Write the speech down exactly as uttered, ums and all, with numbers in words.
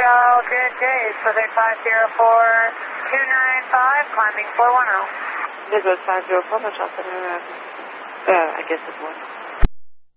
Hotel, good day. Pacific five zero four two nine five, climbing four one zero. Midwest five zero four, much else than uh, I guess it's one.